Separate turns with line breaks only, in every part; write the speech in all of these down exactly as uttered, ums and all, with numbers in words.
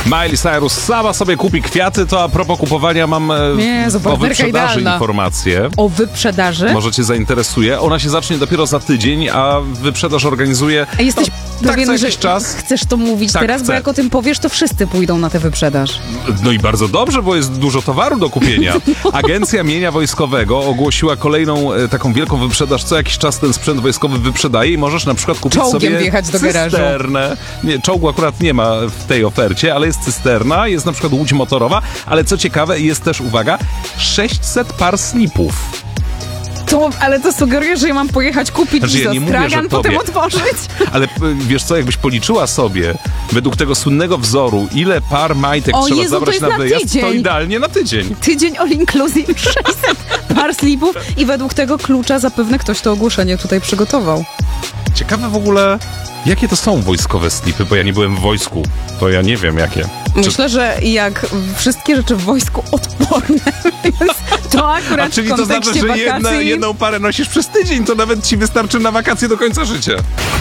Miley Cyrus sama sobie kupi kwiaty, to a propos kupowania mam
Jezu,
o
partnerka
wyprzedaży
idealna.
informację.
O wyprzedaży?
Może cię zainteresuje. Ona się zacznie dopiero za tydzień, a wyprzedaż organizuje
A jesteś
no, tak
pewien,
co
że
jakiś czas.
chcesz to mówić
Tak,
teraz?
chcę.
Bo jak o tym powiesz, to wszyscy pójdą na tę wyprzedaż.
No i bardzo dobrze, bo jest dużo towaru do kupienia. Agencja Mienia Wojskowego ogłosiła kolejną e, taką wielką wyprzedaż. Co jakiś czas ten sprzęt wojskowy wyprzedaje i możesz na przykład kupić
Czołgiem
sobie
wjechać do garażu.
cysternę. Nie, czołgu akurat nie ma w tej ofercie, ale jest cysterna, jest na przykład łódź motorowa, ale co ciekawe, jest też, uwaga, sześćset par slipów.
To, ale to sugeruje, że ja mam pojechać kupić
Znaczy,
i
ja
za
nie mówię,
stragan,
że
potem
tobie.
otworzyć.
Ale p- wiesz co, jakbyś policzyła sobie według tego słynnego wzoru, ile par majtek
O
trzeba
Jezu, to
zabrać
jest
na
na
wyjazd, to
tydzień.
idealnie na tydzień.
Tydzień all inclusive, sześćset par slipów i według tego klucza zapewne ktoś to ogłoszenie tutaj przygotował.
Ciekawe w ogóle, jakie to są wojskowe slipy, bo ja nie byłem w wojsku, to ja nie wiem jakie.
Myślę, że jak wszystkie rzeczy w wojsku odporne, więc to akurat
A czyli
w
to znaczy,
kontekście
że
wakacji...
jedna, jedną parę nosisz przez tydzień, to nawet ci wystarczy na wakacje do końca życia.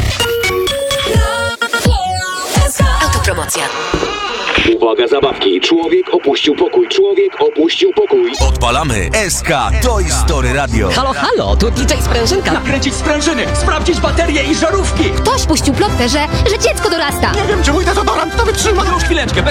Autopromocja.
Uwaga, zabawki. Człowiek opuścił pokój. Człowiek opuścił pokój.
Odpalamy S K Toy Story Radio.
Halo, halo, tu D J Sprężynka.
Nakręcić sprężyny, sprawdzić baterie i żarówki.
Ktoś puścił plotkę, że, że dziecko dorasta.
Nie wiem, czy mój dezodorant to wytrzyma. Już chwileczkę,